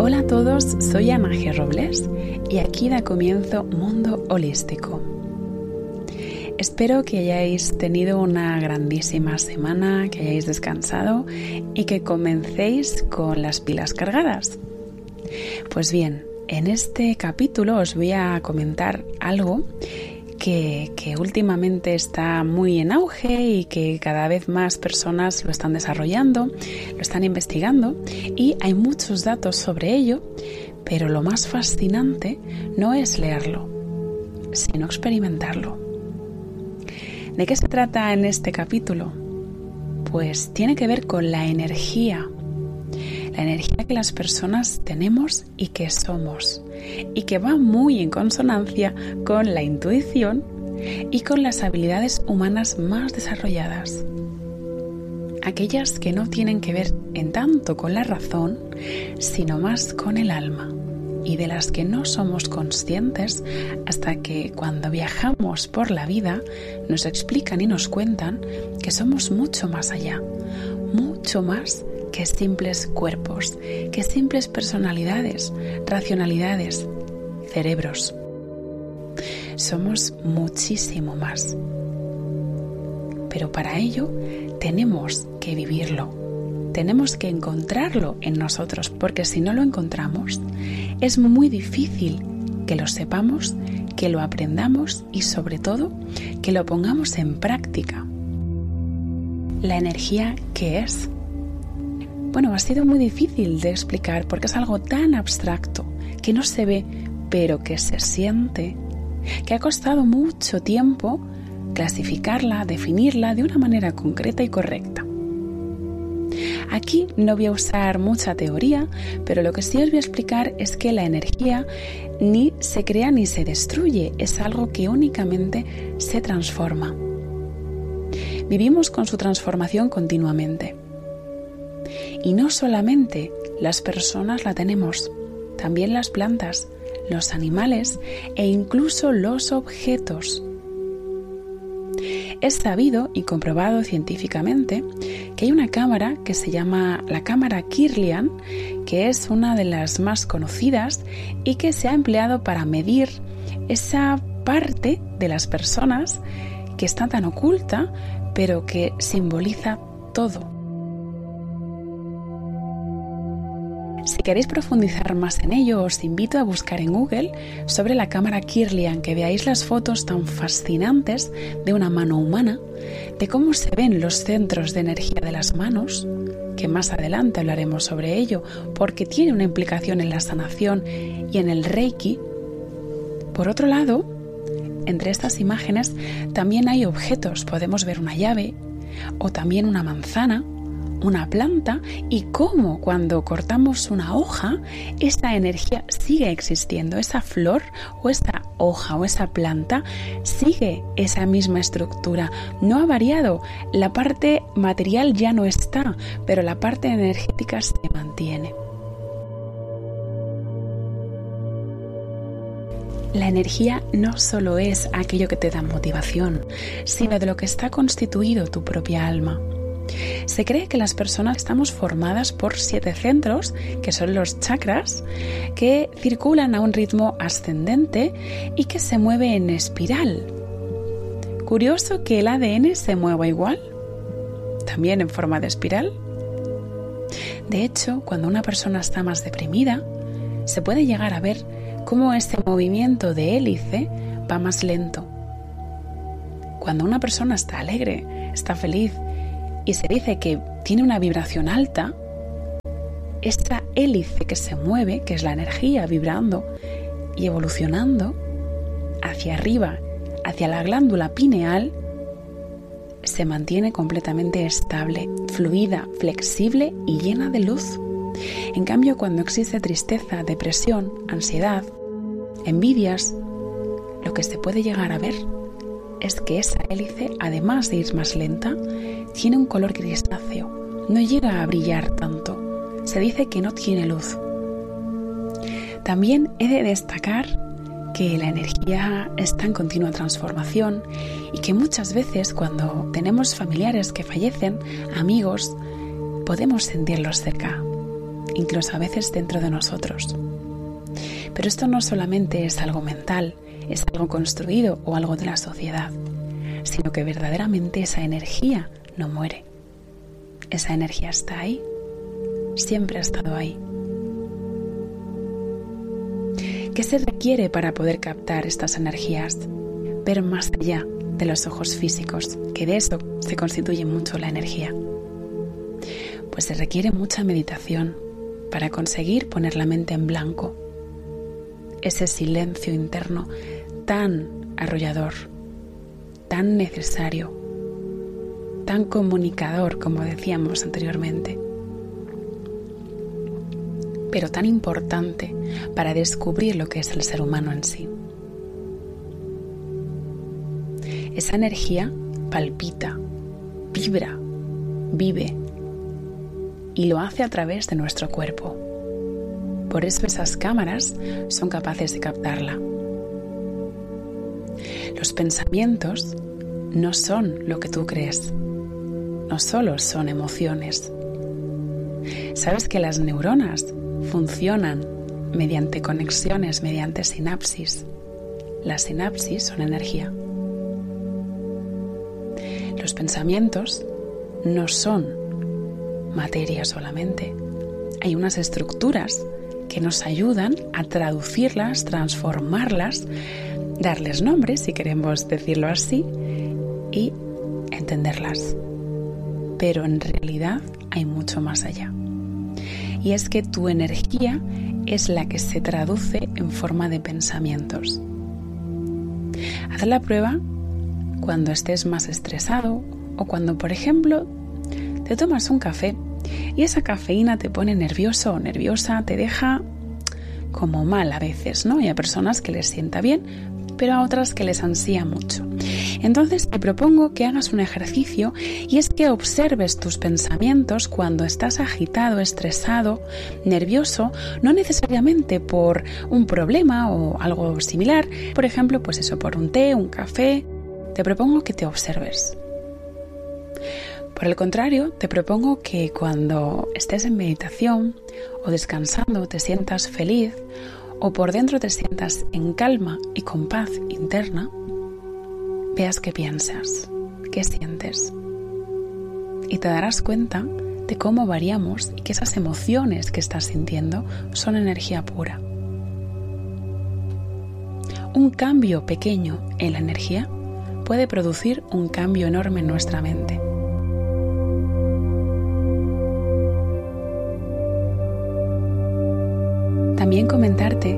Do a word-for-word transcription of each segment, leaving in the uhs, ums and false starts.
Hola a todos, soy Ana G. Robles y aquí da comienzo Mundo Holístico. Espero que hayáis tenido una grandísima semana, que hayáis descansado y que comencéis con las pilas cargadas. Pues bien, en este capítulo os voy a comentar algo que, que últimamente está muy en auge y que cada vez más personas lo están desarrollando, lo están investigando y hay muchos datos sobre ello, pero lo más fascinante no es leerlo, sino experimentarlo. ¿De qué se trata en este capítulo? Pues tiene que ver con la energía, la energía que las personas tenemos y que somos, y que va muy en consonancia con la intuición y con las habilidades humanas más desarrolladas. Aquellas que no tienen que ver en tanto con la razón, sino más con el alma, y de las que no somos conscientes hasta que cuando viajamos por la vida nos explican y nos cuentan que somos mucho más allá, mucho más que simples cuerpos, que simples personalidades, racionalidades, cerebros. Somos muchísimo más. Pero para ello tenemos que vivirlo, tenemos que encontrarlo en nosotros, porque si no lo encontramos, es muy difícil que lo sepamos, que lo aprendamos y sobre todo que lo pongamos en práctica. La energía, ¿qué es? Bueno, ha sido muy difícil de explicar porque es algo tan abstracto que no se ve, pero que se siente, que ha costado mucho tiempo clasificarla, definirla de una manera concreta y correcta. Aquí no voy a usar mucha teoría, pero lo que sí os voy a explicar es que la energía ni se crea ni se destruye, es algo que únicamente se transforma. Vivimos con su transformación continuamente. Y no solamente las personas la tenemos, también las plantas, los animales e incluso los objetos. Es sabido y comprobado científicamente que hay una cámara que se llama la cámara Kirlian, que es una de las más conocidas y que se ha empleado para medir esa parte de las personas que está tan oculta, pero que simboliza todo. Si queréis profundizar más en ello, os invito a buscar en Google sobre la cámara Kirlian, que veáis las fotos tan fascinantes de una mano humana, de cómo se ven los centros de energía de las manos, que más adelante hablaremos sobre ello, porque tiene una implicación en la sanación y en el Reiki. Por otro lado, entre estas imágenes también hay objetos, podemos ver una llave o también una manzana, una planta, y cómo cuando cortamos una hoja, esa energía sigue existiendo, esa flor o esa hoja o esa planta sigue esa misma estructura, no ha variado, la parte material ya no está, pero la parte energética se mantiene. La energía no solo es aquello que te da motivación, sino de lo que está constituido tu propia alma. Se cree que las personas estamos formadas por siete centros, que son los chakras, que circulan a un ritmo ascendente y que se mueve en espiral. Curioso que el A D N se mueva igual, también en forma de espiral. De hecho, cuando una persona está más deprimida, se puede llegar a ver cómo ese movimiento de hélice va más lento. Cuando una persona está alegre, está feliz, y se dice que tiene una vibración alta, esa hélice que se mueve, que es la energía vibrando y evolucionando hacia arriba, hacia la glándula pineal, se mantiene completamente estable, fluida, flexible y llena de luz. En cambio, cuando existe tristeza, depresión, ansiedad, envidias, lo que se puede llegar a ver es que esa hélice, además de ir más lenta, tiene un color grisáceo, no llega a brillar tanto, se dice que no tiene luz. También he de destacar que la energía está en continua transformación y que muchas veces cuando tenemos familiares que fallecen, amigos, podemos sentirlos cerca. incluso a veces dentro de nosotros. Pero esto no solamente es algo mental, es algo construido o algo de la sociedad, sino que verdaderamente esa energía no muere. Esa energía está ahí, siempre ha estado ahí. ¿Qué se requiere para poder captar estas energías? Ver más allá de los ojos físicos, que de eso se constituye mucho la energía. Pues se requiere mucha meditación para conseguir poner la mente en blanco. Ese silencio interno tan arrollador, tan necesario, tan comunicador, como decíamos anteriormente, pero tan importante para descubrir lo que es el ser humano en sí. Esa energía palpita, vibra, vive y lo hace a través de nuestro cuerpo. Por eso esas cámaras son capaces de captarla. Los pensamientos no son lo que tú crees, no solo son emociones. ¿Sabes que las neuronas funcionan mediante conexiones, mediante sinapsis? Las sinapsis son energía. Los pensamientos no son materia solamente. Hay unas estructuras que nos ayudan a traducirlas, transformarlas, darles nombres, si queremos decirlo así, y entenderlas. Pero en realidad hay mucho más allá. Y es que tu energía es la que se traduce en forma de pensamientos. Haz la prueba cuando estés más estresado o cuando, por ejemplo, te tomas un café y esa cafeína te pone nervioso o nerviosa, te deja como mal a veces, ¿no? Y a personas que les sienta bien, pero a otras que les ansía mucho. Entonces te propongo que hagas un ejercicio y es que observes tus pensamientos cuando estás agitado, estresado, nervioso, no necesariamente por un problema o algo similar, por ejemplo, pues eso, por un té, un café. Te propongo que te observes. Por el contrario, te propongo que cuando estés en meditación o descansando te sientas feliz o por dentro te sientas en calma y con paz interna, veas qué piensas, qué sientes. Y te darás cuenta de cómo variamos y que esas emociones que estás sintiendo son energía pura. Un cambio pequeño en la energía puede producir un cambio enorme en nuestra mente. También comentarte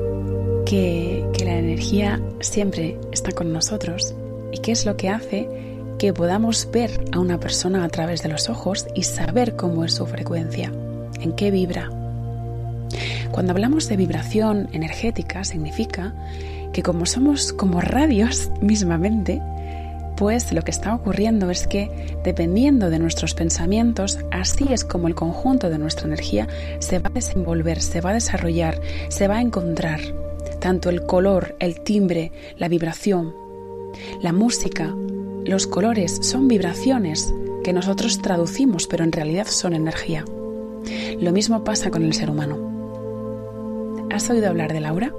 que, que la energía siempre está con nosotros y que es lo que hace que podamos ver a una persona a través de los ojos y saber cómo es su frecuencia, en qué vibra. Cuando hablamos de vibración energética significa que como somos como radios mismamente, pues lo que está ocurriendo es que dependiendo de nuestros pensamientos, así es como el conjunto de nuestra energía se va a desenvolver, se va a desarrollar, se va a encontrar. Tanto el color, el timbre, la vibración, la música, los colores son vibraciones que nosotros traducimos, pero en realidad son energía. Lo mismo pasa con el ser humano. ¿Has oído hablar del aura?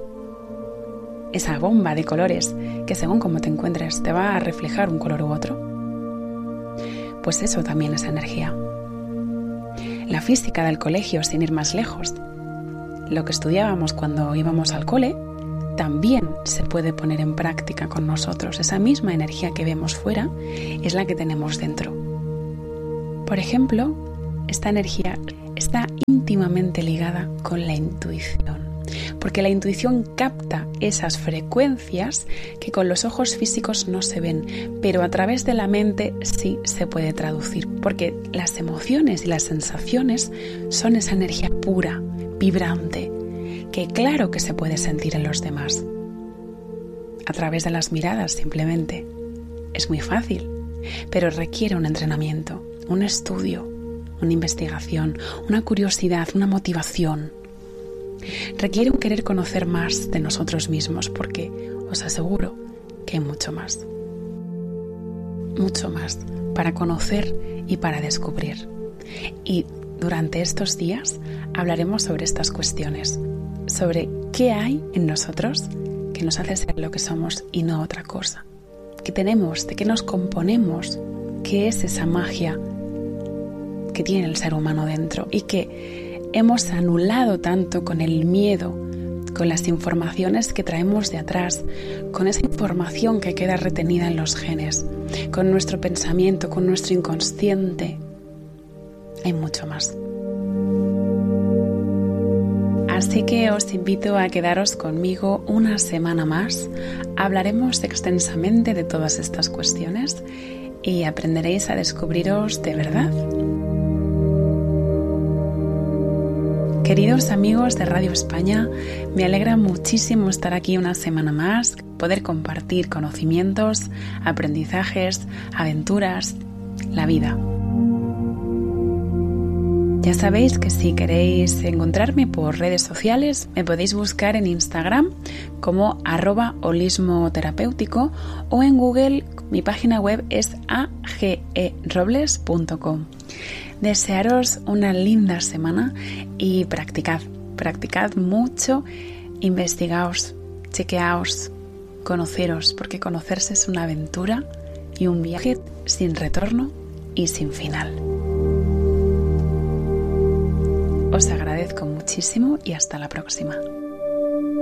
Esa bomba de colores que según cómo te encuentres te va a reflejar un color u otro. Pues eso también es energía. La física del colegio, sin ir más lejos, lo que estudiábamos cuando íbamos al cole, también se puede poner en práctica con nosotros. Esa misma energía que vemos fuera es la que tenemos dentro. Por ejemplo, esta energía está íntimamente ligada con la intuición. Porque la intuición capta esas frecuencias que con los ojos físicos no se ven, pero a través de la mente sí se puede traducir, porque las emociones y las sensaciones son esa energía pura, vibrante, que claro que se puede sentir en los demás. A través de las miradas simplemente. Es muy fácil, pero requiere un entrenamiento, un estudio, una investigación, una curiosidad, una motivación. Requiere un querer conocer más de nosotros mismos porque os aseguro que hay mucho más. Mucho más para conocer y para descubrir. Y durante estos días hablaremos sobre estas cuestiones, sobre qué hay en nosotros que nos hace ser lo que somos y no otra cosa. ¿Qué tenemos? ¿De qué nos componemos? ¿Qué es esa magia que tiene el ser humano dentro y que hemos anulado tanto con el miedo, con las informaciones que traemos de atrás, con esa información que queda retenida en los genes, con nuestro pensamiento, con nuestro inconsciente? Hay mucho más. Así que os invito a quedaros conmigo una semana más. Hablaremos extensamente de todas estas cuestiones y aprenderéis a descubriros de verdad. Queridos amigos de Radio España, me alegra muchísimo estar aquí una semana más, poder compartir conocimientos, aprendizajes, aventuras, la vida. Ya sabéis que si queréis encontrarme por redes sociales, me podéis buscar en Instagram como arroba holismo terapéutico o en Google, mi página web es a g e robles punto com. Desearos una linda semana y practicad, practicad mucho, investigaos, chequeaos, conoceros, porque conocerse es una aventura y un viaje sin retorno y sin final. Os agradezco muchísimo y hasta la próxima.